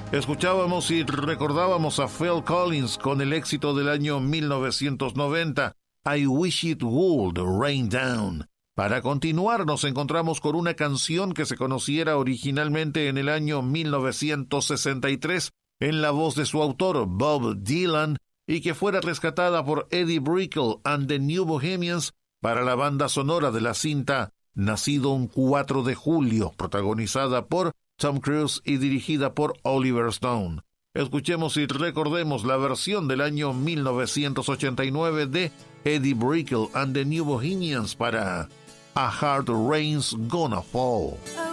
Escuchábamos y recordábamos a Phil Collins con el éxito del año 1990, I Wish It Would Rain Down. Para continuar, nos encontramos con una canción que se conociera originalmente en el año 1963 en la voz de su autor, Bob Dylan, y que fuera rescatada por Eddie Brickell and the New Bohemians para la banda sonora de la cinta Nacido un 4 de julio, protagonizada por Tom Cruise y dirigida por Oliver Stone. Escuchemos y recordemos la versión del año 1989 de Eddie Brickell and the New Bohemians para A Hard Rain's Gonna Fall.